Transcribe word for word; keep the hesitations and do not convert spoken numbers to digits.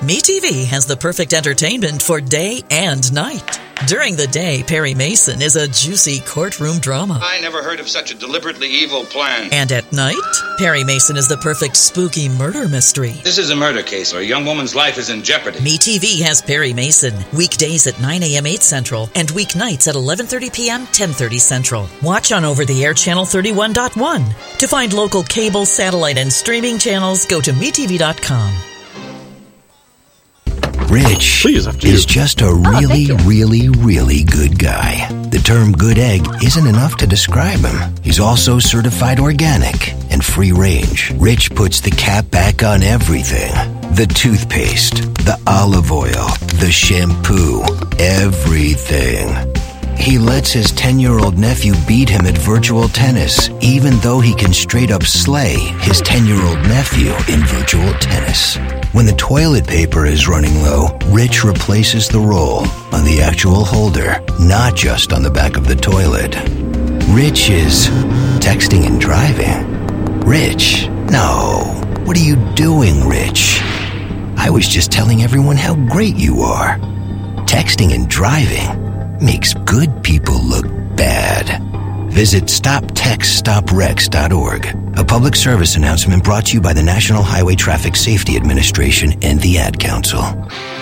MeTV has the perfect entertainment for day and night. During the day, Perry Mason is a juicy courtroom drama. I never heard of such a deliberately evil plan. And at night, Perry Mason is the perfect spooky murder mystery. This is a murder case where a young woman's life is in jeopardy. MeTV has Perry Mason, weekdays at nine a.m. eight Central, and weeknights at eleven thirty p.m. ten thirty Central. Watch on over-the-air channel thirty-one point one. To find local cable, satellite, and streaming channels, go to me t v dot com. Rich Please, after is you. just a really, really, really good guy. The term good egg isn't enough to describe him. He's also certified organic and free range. Rich puts the cap back on everything. The toothpaste, the olive oil, the shampoo, everything. He lets his ten-year-old nephew beat him at virtual tennis, even though he can straight up slay his ten-year-old nephew in virtual tennis. When the toilet paper is running low, Rich replaces the roll on the actual holder, not just on the back of the toilet. Rich is texting and driving. Rich? No. What are you doing, Rich? I was just telling everyone how great you are. Texting and driving makes good people look bad. Visit stop text stop wrecks dot org. A public service announcement brought to you by the National Highway Traffic Safety Administration and the Ad Council.